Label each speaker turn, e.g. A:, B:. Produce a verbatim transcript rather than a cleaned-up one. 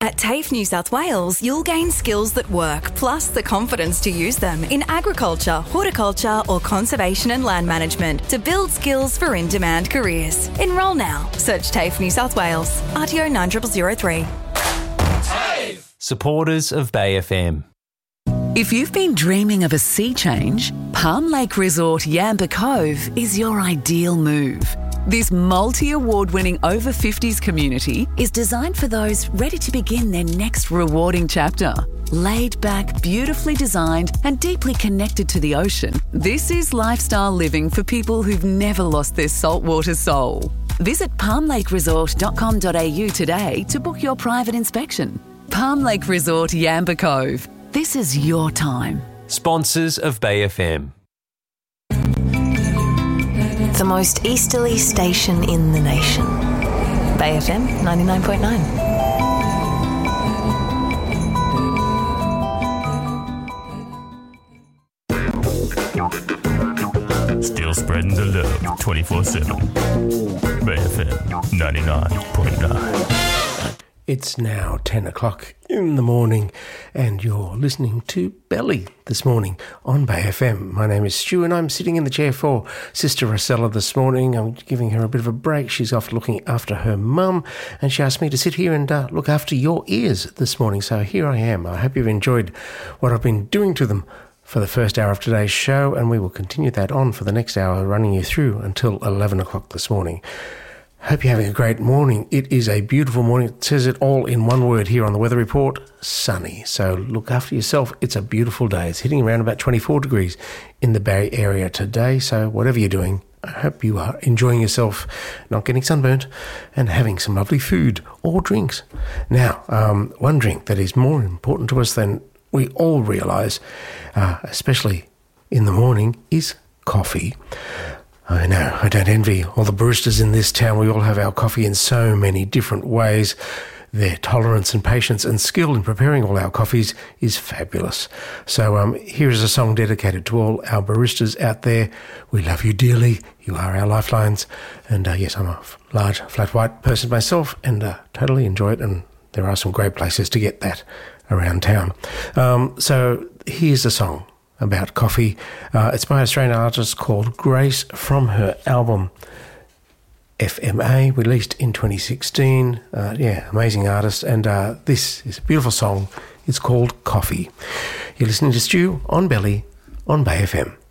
A: At TAFE New South Wales, you'll gain skills that work, plus the confidence to use them in agriculture, horticulture or conservation and land management to build skills for in-demand careers. Enrol now. Search TAFE New South Wales. R T O nine zero zero zero three.
B: TAFE! Supporters of Bay F M.
C: If you've been dreaming of a sea change, Palm Lake Resort Yamba Cove is your ideal move. This multi-award-winning over fifties community is designed for those ready to begin their next rewarding chapter. Laid back, beautifully designed and deeply connected to the ocean, this is lifestyle living for people who've never lost their saltwater soul. Visit palm lake resort dot com dot a u today to book your private inspection. Palm Lake Resort Yamba Cove. This is your time.
B: Sponsors of Bay F M.
D: The most easterly station in the nation. Bay F M ninety-nine point nine.
E: Still spreading the love twenty-four seven. Bay F M ninety-nine point nine.
F: It's now ten o'clock in the morning and you're listening to Belly this morning on Bay F M. My name is Stu and I'm sitting in the chair for Sister Rosella this morning. I'm giving her a bit of a break. She's off looking after her mum and she asked me to sit here and uh, look after your ears this morning. So here I am. I hope you've enjoyed what I've been doing to them for the first hour of today's show, and we will continue that on for the next hour, running you through until eleven o'clock this morning. Hope you're having a great morning. It is a beautiful morning. It says it all in one word here on the weather report, sunny. So look after yourself. It's a beautiful day. It's hitting around about twenty-four degrees in the Bay Area today. So whatever you're doing, I hope you are enjoying yourself, not getting sunburnt, and having some lovely food or drinks. Now, um, one drink that is more important to us than we all realise, uh, especially in the morning, is coffee. I know, I don't envy all the baristas in this town. We all have our coffee in so many different ways. Their tolerance and patience and skill in preparing all our coffees is fabulous. So um, here is a song dedicated to all our baristas out there. We love you dearly. You are our lifelines. And uh, yes, I'm a large, flat white person myself and uh, totally enjoy it. And there are some great places to get that around town. Um, so here's a song about coffee. Uh, it's by an Australian artist called Grace from her album F M A, released in twenty sixteen. Uh, yeah, amazing artist. And uh, this is a beautiful song. It's called Coffee. You're listening to Stu on Belly on Bay F M.